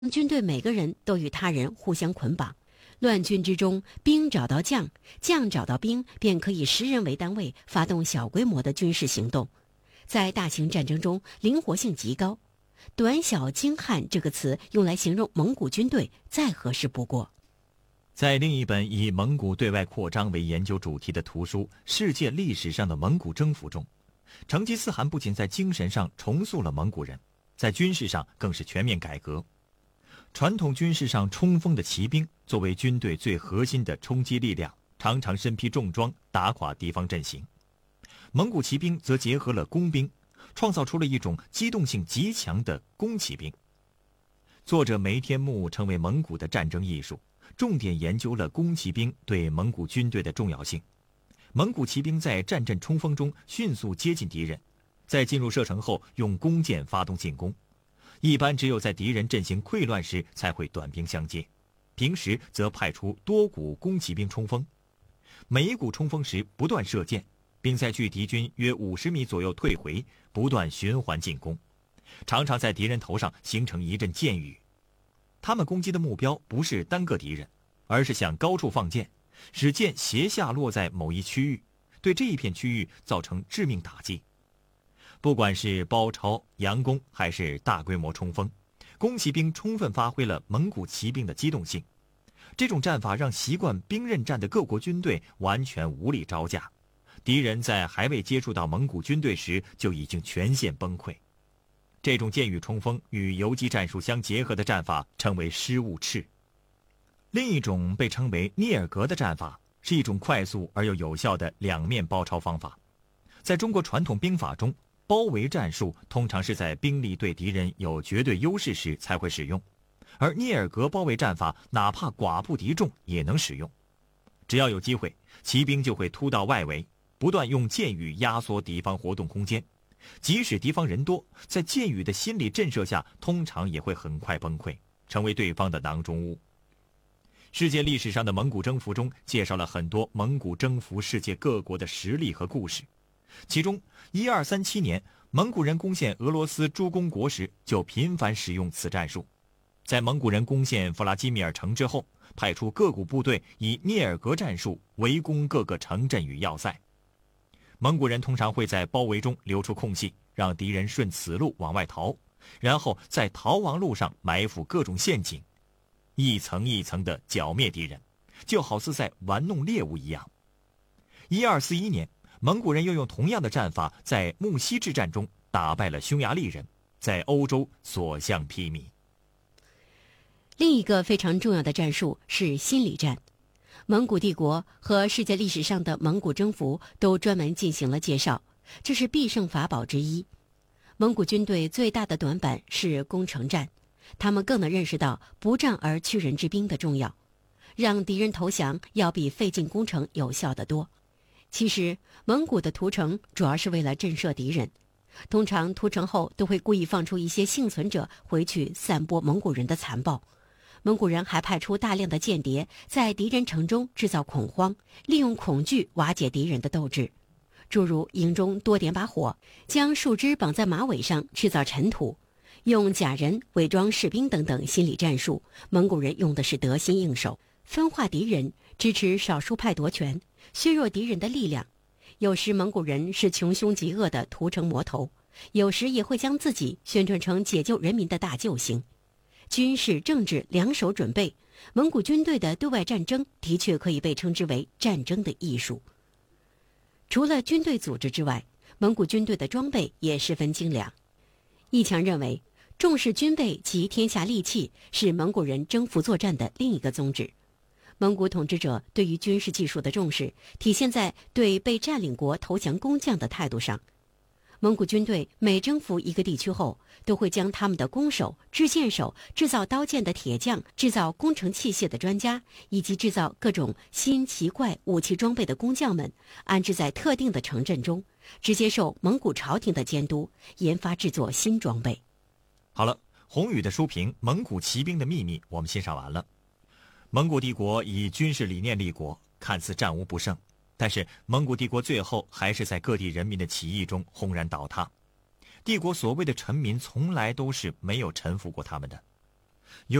军队每个人都与他人互相捆绑。乱军之中，兵找到将，将找到兵，便可以10人为单位发动小规模的军事行动。在大型战争中，灵活性极高。短小精悍这个词用来形容蒙古军队再合适不过。 在另一本以蒙古对外扩张为研究主题的图书《世界历史上的蒙古征服》中，成吉思汗不仅在精神上重塑了蒙古人，在军事上更是全面改革。传统军事上冲锋的骑兵作为军队最核心的冲击力量，常常身披重装，打垮敌方阵型。蒙古骑兵则结合了工兵，创造出了一种机动性极强的弓骑兵。作者梅天木成为蒙古的战争艺术，重点研究了弓骑兵对蒙古军队的重要性。蒙古骑兵在战阵冲锋中迅速接近敌人，在进入射程后用弓箭发动进攻。一般只有在敌人阵型溃乱时才会短兵相接，平时则派出多股弓骑兵冲锋。每一股冲锋时不断射箭，并在距敌军约50米左右退回，不断循环进攻，常常在敌人头上形成一阵箭雨。他们攻击的目标不是单个敌人，而是向高处放箭，使箭斜下落在某一区域，对这一片区域造成致命打击。不管是包抄、佯攻还是大规模冲锋，弓骑兵充分发挥了蒙古骑兵的机动性。这种战法让习惯兵刃战的各国军队完全无力招架，敌人在还未接触到蒙古军队时就已经全线崩溃。这种箭雨冲锋与游击战术相结合的战法称为失误赤。另一种被称为聂尔格的战法是一种快速而又有效的两面包抄方法。在中国传统兵法中，包围战术通常是在兵力对敌人有绝对优势时才会使用，而聂尔格包围战法哪怕寡不敌众也能使用。只要有机会，骑兵就会突到外围，不断用箭雨压缩敌方活动空间。即使敌方人多，在箭雨的心理震慑下，通常也会很快崩溃，成为对方的囊中物。世界历史上的蒙古征服中介绍了很多蒙古征服世界各国的实例和故事。其中1237年蒙古人攻陷俄罗斯诸公国时就频繁使用此战术。在蒙古人攻陷弗拉基米尔城之后，派出各股部队以聂尔格战术围攻各个城镇与要塞。蒙古人通常会在包围中留出空隙，让敌人顺此路往外逃，然后在逃亡路上埋伏各种陷阱，一层一层地剿灭敌人，就好似在玩弄猎物一样。1241年蒙古人又用同样的战法在木西之战中打败了匈牙利人，在欧洲所向披靡。 另一个非常重要的战术是心理战。蒙古帝国和世界历史上的蒙古征服都专门进行了介绍，这是必胜法宝之一。蒙古军队最大的短板是攻城战，他们更能认识到不战而屈人之兵的重要，让敌人投降要比费尽攻城有效得多。其实蒙古的屠城主要是为了震慑敌人，通常屠城后都会故意放出一些幸存者回去散播蒙古人的残暴。蒙古人还派出大量的间谍在敌人城中制造恐慌，利用恐惧瓦解敌人的斗志，诸如营中多点把火，将树枝绑在马尾上制造尘土，用假人伪装士兵等等心理战术，蒙古人用的是得心应手，分化敌人，支持少数派夺权，削弱敌人的力量。有时蒙古人是穷凶极恶的屠城魔头，有时也会将自己宣传成解救人民的大救星。军事政治两手准备，蒙古军队的对外战争的确可以被称之为战争的艺术。除了军队组织之外，蒙古军队的装备也十分精良。一强认为，重视军备及天下利器是蒙古人征服作战的另一个宗旨。蒙古统治者对于军事技术的重视，体现在对被占领国投降工匠的态度上。蒙古军队每征服一个地区后，都会将他们的弓手、制箭手、制造刀剑的铁匠、制造工程器械的专家，以及制造各种新奇怪武器装备的工匠们，安置在特定的城镇中，直接受蒙古朝廷的监督，研发制作新装备。 好了，宏宇的书评《蒙古骑兵的秘密》我们欣赏完了。蒙古帝国以军事理念立国，看似战无不胜，但是蒙古帝国最后还是在各地人民的起义中轰然倒塌。帝国所谓的臣民从来都是没有臣服过他们的。 有